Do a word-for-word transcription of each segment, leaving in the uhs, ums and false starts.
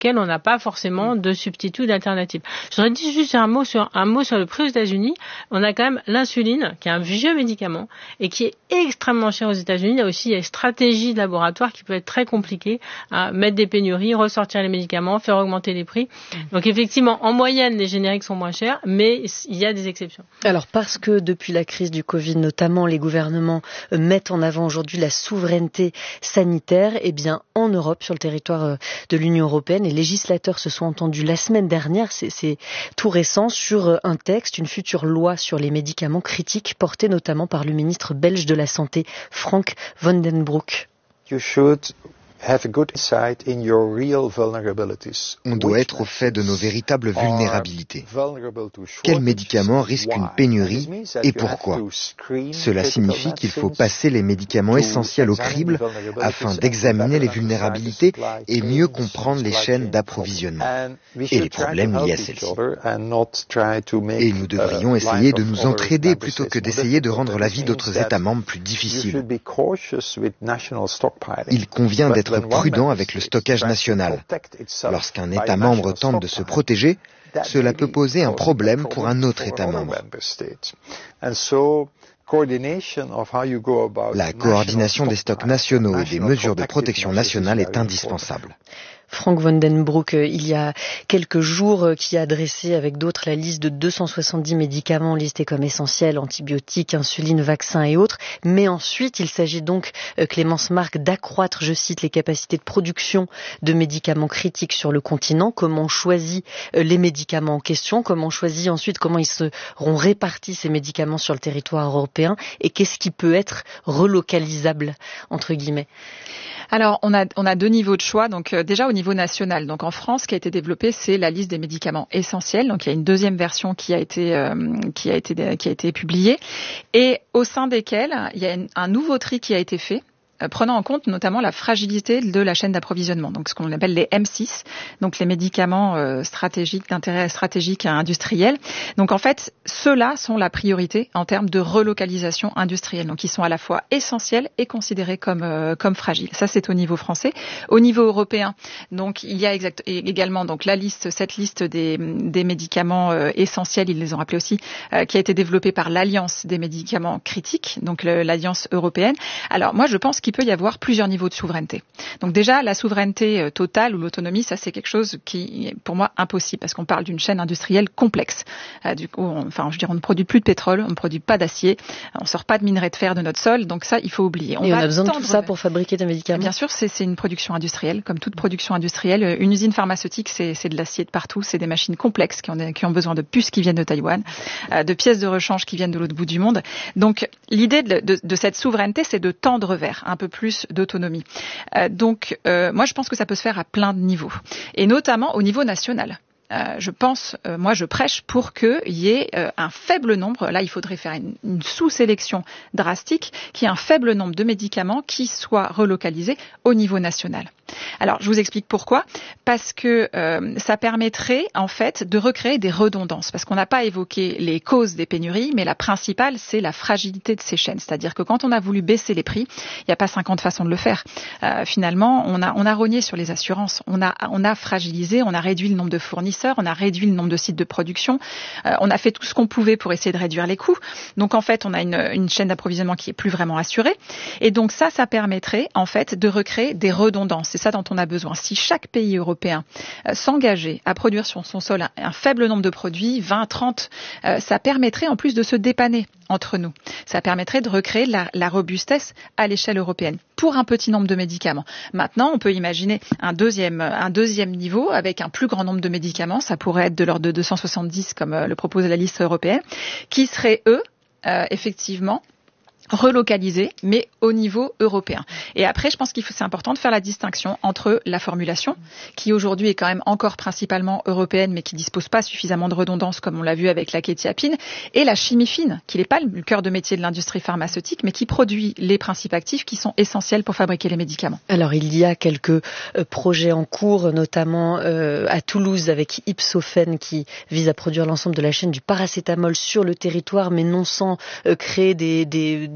lesquels on n'a pas forcément de substitut d'alternative. Je voudrais dire juste un mot sur un mot sur le prix aux États-Unis. On a quand même l'insuline, qui est un vieux médicament et qui est extrêmement cher aux États-Unis. Là aussi, il y a une stratégie de laboratoire qui peut être très compliquée à mettre des pénuries, ressortir les médicaments, faire augmenter les prix. Donc effectivement, en moyenne, les génériques sont moins chers, mais il y a des exceptions. Alors parce que depuis la crise du Covid, notamment, les gouvernements mettent en avant aujourd'hui la souveraineté sanitaire, eh bien en Europe, sur le territoire de l'Union européenne, les législateurs se sont entendus la semaine dernière, c'est, c'est tout récent, sur un texte, une future loi sur les médicaments critiques, portée notamment par le ministre belge de la Santé, Frank Vandenbroek. You should have a good insight in your real vulnerabilities. On doit être au fait de nos véritables vulnérabilités. Quels médicaments risquent une pénurie et pourquoi? Cela signifie qu'il faut passer les médicaments essentiels au crible afin d'examiner les vulnérabilités et mieux comprendre les chaînes d'approvisionnement et les problèmes liés à celles-ci. Et nous devrions essayer de nous entraider plutôt que d'essayer de rendre la vie d'autres États membres plus difficile. Il convient d'être prudent avec le stockage national. Lorsqu'un État membre tente de se protéger, cela peut poser un problème pour un autre État membre. La coordination des stocks nationaux et des mesures de protection nationale est indispensable. Frank Vandenbroek, il y a quelques jours, qui a dressé avec d'autres la liste de deux cent soixante-dix médicaments listés comme essentiels, antibiotiques, insuline, vaccins et autres. Mais ensuite, il s'agit donc, Clémence Marc, d'accroître, je cite, les capacités de production de médicaments critiques sur le continent. Comment on choisit les médicaments en question? Comment on choisit ensuite comment ils seront répartis, ces médicaments, sur le territoire européen? Et qu'est-ce qui peut être relocalisable, entre guillemets? Alors, on a, on a deux niveaux de choix. Donc, euh, déjà au niveau national. Donc, en France, ce qui a été développé, c'est la liste des médicaments essentiels. Donc, il y a une deuxième version qui a été, euh, qui a été, qui a été publiée. Et au sein desquels, il y a une, un nouveau tri qui a été fait, prenant en compte notamment la fragilité de la chaîne d'approvisionnement, donc ce qu'on appelle les M six, donc les médicaments euh, stratégiques, d'intérêt stratégique et industriel. Donc en fait, ceux-là sont la priorité en termes de relocalisation industrielle. Donc ils sont à la fois essentiels et considérés comme euh, comme fragiles. Ça c'est au niveau français. Au niveau européen, donc il y a exact, également donc la liste, cette liste des des médicaments euh, essentiels, ils les ont appelés aussi, euh, qui a été développée par l'Alliance des médicaments critiques, donc le, l'Alliance européenne. Alors moi je pense qu'il peut y avoir plusieurs niveaux de souveraineté. Donc déjà, la souveraineté totale ou l'autonomie, ça c'est quelque chose qui est pour moi impossible parce qu'on parle d'une chaîne industrielle complexe. Euh, du coup, on, enfin, je veux dire, on ne produit plus de pétrole, on ne produit pas d'acier, on ne sort pas de minerais de fer de notre sol, donc ça, il faut oublier. On Et on a besoin de tout ça pour fabriquer des médicaments? Bien sûr, c'est, c'est une production industrielle, comme toute production industrielle. Une usine pharmaceutique, c'est, c'est de l'acier de partout, c'est des machines complexes qui ont, qui ont besoin de puces qui viennent de Taïwan, euh, de pièces de rechange qui viennent de l'autre bout du monde. Donc, l'idée de, de, de cette souveraineté, c'est de tendre vers un peu plus d'autonomie. Euh, donc, euh, moi, je pense que ça peut se faire à plein de niveaux, et notamment au niveau national. Euh, je pense, euh, moi je prêche pour qu'il y ait euh, un faible nombre, là il faudrait faire une, une sous-sélection drastique, qu'il y ait un faible nombre de médicaments qui soient relocalisés au niveau national. Alors je vous explique pourquoi. Parce que euh, ça permettrait en fait de recréer des redondances, parce qu'on n'a pas évoqué les causes des pénuries, mais la principale c'est la fragilité de ces chaînes. C'est-à-dire que quand on a voulu baisser les prix, il n'y a pas cinquante façons de le faire. Euh, finalement, on a, on a rogné sur les assurances, on a, on a fragilisé, on a réduit le nombre de fournisseurs, on a réduit le nombre de sites de production, euh, on a fait tout ce qu'on pouvait pour essayer de réduire les coûts. Donc en fait, on a une, une chaîne d'approvisionnement qui est plus vraiment assurée. Et donc ça, ça permettrait en fait de recréer des redondances. C'est ça dont on a besoin. Si chaque pays européen euh, s'engageait à produire sur son sol un, un faible nombre de produits, vingt, trente, euh, ça permettrait en plus de se dépanner entre nous. Ça permettrait de recréer la, la robustesse à l'échelle européenne pour un petit nombre de médicaments. Maintenant, on peut imaginer un deuxième, un deuxième niveau avec un plus grand nombre de médicaments. Ça pourrait être de l'ordre de deux cent soixante-dix, comme euh, le propose la liste européenne, qui seraient, eux, euh, effectivement, relocalisés, mais au niveau européen. Et après, je pense qu'il faut, c'est important de faire la distinction entre la formulation, qui aujourd'hui est quand même encore principalement européenne, mais qui dispose pas suffisamment de redondance, comme on l'a vu avec la kétiapine, et la chimie fine, qui n'est pas le cœur de métier de l'industrie pharmaceutique, mais qui produit les principes actifs qui sont essentiels pour fabriquer les médicaments. Alors, il y a quelques euh, projets en cours, notamment euh, à Toulouse, avec Ipsophène, qui vise à produire l'ensemble de la chaîne du paracétamol sur le territoire, mais non sans euh, créer des, des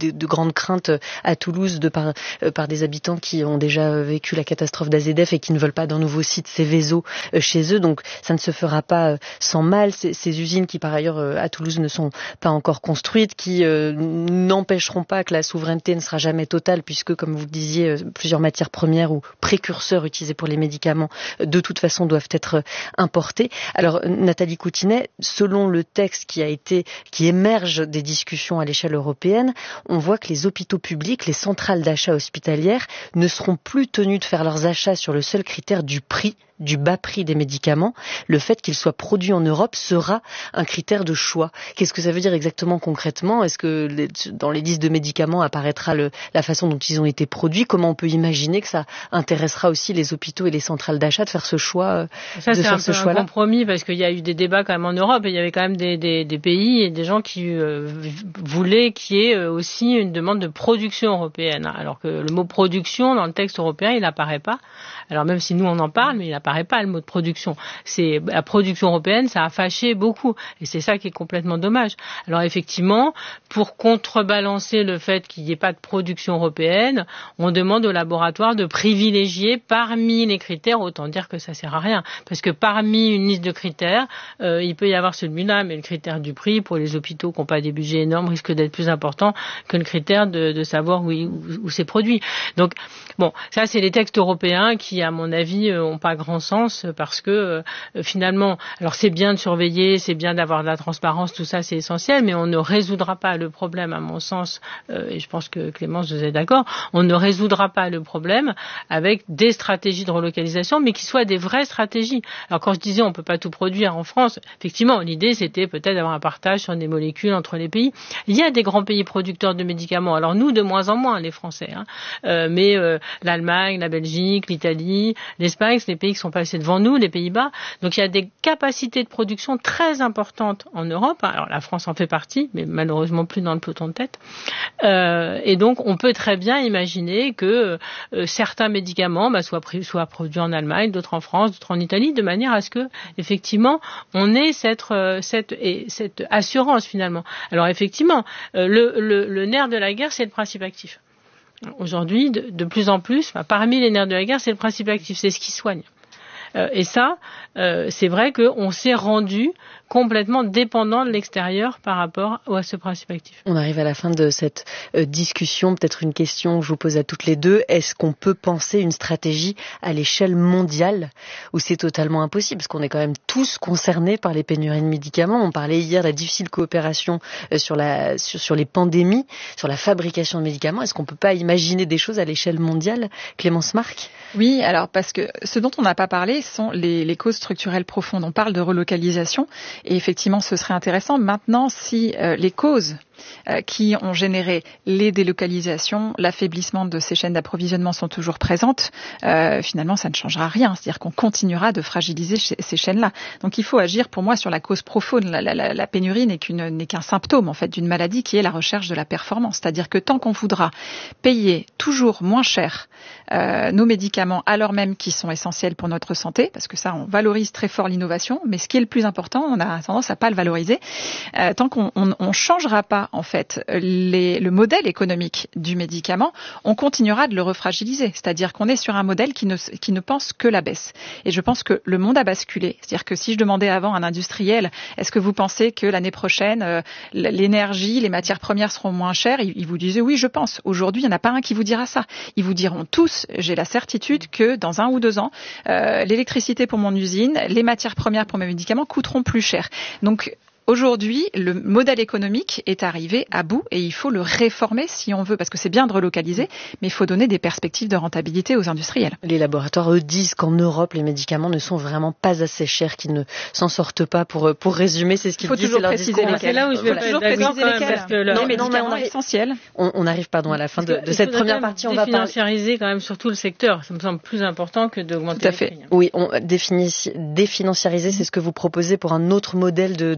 de, de grandes craintes à Toulouse de par, euh, par des habitants qui ont déjà vécu la catastrophe d'A Z F et qui ne veulent pas d'un nouveau site Seveso euh, chez eux. Donc ça ne se fera pas euh, sans mal. Ces, ces usines qui par ailleurs euh, à Toulouse ne sont pas encore construites, qui euh, n'empêcheront pas que la souveraineté ne sera jamais totale puisque, comme vous le disiez, euh, plusieurs matières premières ou précurseurs utilisés pour les médicaments euh, de toute façon doivent être euh, importés. Alors Nathalie Coutinet, selon le texte qui a été, qui émerge des discussions à l'échelle européenne, on voit que les hôpitaux publics, les centrales d'achat hospitalières ne seront plus tenus de faire leurs achats sur le seul critère du prix, du bas prix des médicaments. Le fait qu'ils soient produits en Europe sera un critère de choix. Qu'est-ce que ça veut dire exactement concrètement? Est-ce que les, dans les listes de médicaments apparaîtra le, la façon dont ils ont été produits? Comment on peut imaginer que ça intéressera aussi les hôpitaux et les centrales d'achat de faire ce choix? Ça, de c'est faire un ce peu choix-là un compromis parce qu'il y a eu des débats quand même en Europe et il y avait quand même des, des, des pays et des gens qui euh, voulaient qu'il y ait aussi une demande de production européenne. Alors que le mot production dans le texte européen, il n'apparaît pas. Alors même si nous on en parle, mais il n'apparaît pas le mot de production. C'est la production européenne, ça a fâché beaucoup et c'est ça qui est complètement dommage. Alors effectivement, pour contrebalancer le fait qu'il n'y ait pas de production européenne, on demande aux laboratoires de privilégier parmi les critères, autant dire que ça sert à rien, parce que parmi une liste de critères, euh, il peut y avoir celui-là, mais le critère du prix pour les hôpitaux qui n'ont pas des budgets énormes risque d'être plus important que le critère de, de savoir où, où, où c'est produit. Donc bon, ça c'est les textes européens qui, à mon avis, n'ont pas grand sens parce que euh, finalement, alors c'est bien de surveiller, c'est bien d'avoir de la transparence, tout ça c'est essentiel, mais on ne résoudra pas le problème, à mon sens, euh, et je pense que Clémence, vous êtes d'accord, on ne résoudra pas le problème avec des stratégies de relocalisation, mais qui soient des vraies stratégies. Alors quand je disais on peut pas tout produire en France, effectivement, l'idée c'était peut-être d'avoir un partage sur des molécules entre les pays. Il y a des grands pays producteurs de médicaments, alors nous de moins en moins, les Français, hein, euh, mais euh, l'Allemagne, la Belgique, l'Italie, l'Espagne, c'est les pays qui sont passés devant nous, les Pays-Bas. Donc il y a des capacités de production très importantes en Europe. Alors la France en fait partie, mais malheureusement plus dans le peloton de tête. Euh, et donc on peut très bien imaginer que euh, certains médicaments bah, soient, pris, soient produits en Allemagne, d'autres en France, d'autres en Italie, de manière à ce que effectivement on ait cette, euh, cette, et cette assurance finalement. Alors effectivement, euh, le, le, le nerf de la guerre, c'est le principe actif. Aujourd'hui, de, de plus en plus, bah, parmi les nerfs de la guerre, c'est le principe actif, c'est ce qui soigne. Euh, et ça, euh, c'est vrai qu'on s'est rendu complètement dépendant de l'extérieur par rapport à ce principe actif. On arrive à la fin de cette euh, discussion. Peut-être une question que je vous pose à toutes les deux. Est-ce qu'on peut penser une stratégie à l'échelle mondiale où c'est totalement impossible? Parce qu'on est quand même tous concernés par les pénuries de médicaments. On parlait hier de la difficile coopération euh, sur, la, sur, sur les pandémies, sur la fabrication de médicaments. Est-ce qu'on ne peut pas imaginer des choses à l'échelle mondiale? Clémence Marc? Oui, alors parce que ce dont on n'a pas parlé sont les, les causes structurelles profondes. On parle de relocalisation et effectivement ce serait intéressant. Maintenant, si euh, les causes euh, qui ont généré les délocalisations, l'affaiblissement de ces chaînes d'approvisionnement sont toujours présentes, euh, finalement ça ne changera rien. C'est-à-dire qu'on continuera de fragiliser ces chaînes-là. Donc il faut agir pour moi sur la cause profonde. La, la, la, la pénurie n'est qu'une, n'est qu'un symptôme en fait d'une maladie qui est la recherche de la performance. C'est-à-dire que tant qu'on voudra payer toujours moins cher euh, nos médicaments alors même qu'ils sont essentiels pour notre santé, parce que ça on valorise très fort l'innovation, mais ce qui est le plus important, on a tendance à pas le valoriser. Euh, tant qu'on on, on changera pas en fait les, le modèle économique du médicament, on continuera de le refragiliser. C'est-à-dire qu'on est sur un modèle qui ne, qui ne pense que la baisse. Et je pense que le monde a basculé. C'est-à-dire que si je demandais avant à un industriel, est-ce que vous pensez que l'année prochaine, euh, l'énergie, les matières premières seront moins chères, il, il vous disait oui, je pense. Aujourd'hui, il n'y en a pas un qui vous dira ça. Ils vous diront tous, j'ai la certitude que dans un ou deux ans, euh, l'électricité pour mon usine, les matières premières pour mes médicaments coûteront plus cher. Donc, aujourd'hui, le modèle économique est arrivé à bout et il faut le réformer si on veut, parce que c'est bien de relocaliser, mais il faut donner des perspectives de rentabilité aux industriels. Les laboratoires, eux, disent qu'en Europe, les médicaments ne sont vraiment pas assez chers, qu'ils ne s'en sortent pas. Pour, pour résumer, c'est ce qu'ils disent. Il faut toujours préciser lesquels. C'est là où je vais toujours préciser lesquels. Parce que le... non, les non, médicaments on arrive, essentiels. On, on arrive, pardon, à la fin de, de cette première partie. On va définanciariser quand même surtout le secteur. Ça me semble plus important que d'augmenter Tout à les fait. prix. Oui, on définit, définanciariser, c'est ce que vous proposez pour un autre modèle de, de production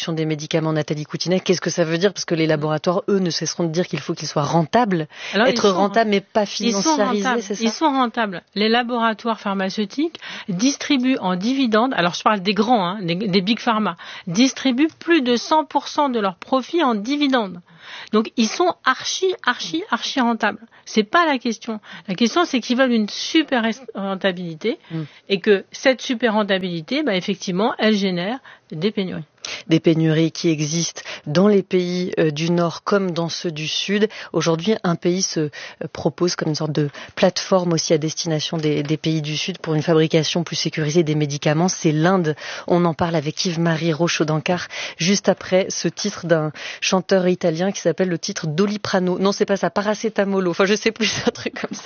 production des médicaments, Nathalie Coutinet. Qu'est-ce que ça veut dire? Parce que les laboratoires, eux, ne cesseront de dire qu'il faut qu'ils soient rentables. Alors, être rentables, mais pas financiarisés, c'est ça? Ils sont rentables. Les laboratoires pharmaceutiques distribuent en dividendes, alors je parle des grands, hein, des, des big pharma, distribuent plus de cent pour cent de leurs profits en dividendes. Donc ils sont archi, archi, archi rentables. C'est pas la question. La question, c'est qu'ils veulent une super rentabilité mmh. et que cette super rentabilité, bah, effectivement, elle génère des pénuries. Des pénuries qui existent dans les pays euh, du Nord comme dans ceux du Sud. Aujourd'hui, un pays se euh, propose comme une sorte de plateforme aussi à destination des, des pays du Sud pour une fabrication plus sécurisée des médicaments. C'est l'Inde. On en parle avec Yves-Marie Rochaud-Dancard juste après ce titre d'un chanteur italien qui s'appelle le titre Doliprano. Non, c'est pas ça, Paracetamolo. Enfin, je sais plus, un truc comme ça.